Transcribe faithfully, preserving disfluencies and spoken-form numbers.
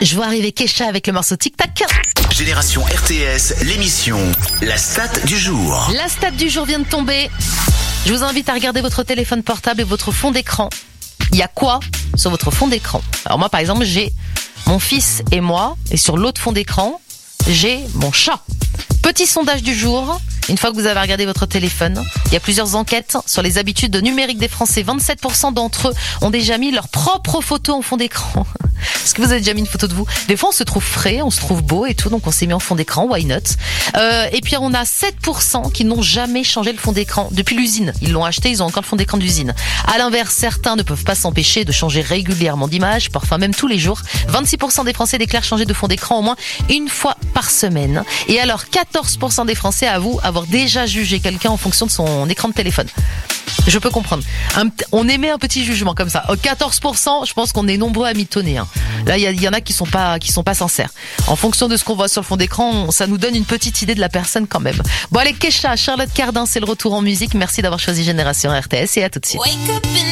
Je vois arriver Kesha avec le morceau Tic Tac. Génération R T S, l'émission La Stat du jour. La stat du jour vient de tomber. Je vous invite à regarder votre téléphone portable et votre fond d'écran. Il y a quoi sur votre fond d'écran? Alors moi, par exemple, j'ai mon fils et moi, et sur l'autre fond d'écran, j'ai mon chat. Petit sondage du jour. Une fois que vous avez regardé votre téléphone, il y a plusieurs enquêtes sur les habitudes numériques des Français. vingt-sept pour cent d'entre eux ont déjà mis leur propre photo en fond d'écran. Est-ce que vous avez déjà mis une photo de vous? Des fois, on se trouve frais, on se trouve beau et tout, donc on s'est mis en fond d'écran, why not? Euh, et puis, on a sept pour cent qui n'ont jamais changé le fond d'écran depuis l'usine. Ils l'ont acheté, ils ont encore le fond d'écran d'usine. À l'inverse, certains ne peuvent pas s'empêcher de changer régulièrement d'image, parfois même tous les jours. vingt-six pour cent des Français déclarent changer de fond d'écran au moins une fois par semaine. Et alors, quatorze pour cent des Français avouent avoir déjà jugé quelqu'un en fonction de son écran de téléphone. Je peux comprendre. Un, on émet un petit jugement comme ça. quatorze pour cent, je pense qu'on est nombreux à mitonner. Hein. Là, il y, y en a qui sont pas, qui sont pas sincères. En fonction de ce qu'on voit sur le fond d'écran, ça nous donne une petite idée de la personne quand même. Bon allez, Kesha, Charlotte Cardin, c'est le retour en musique. Merci d'avoir choisi Génération R T S et à tout de suite.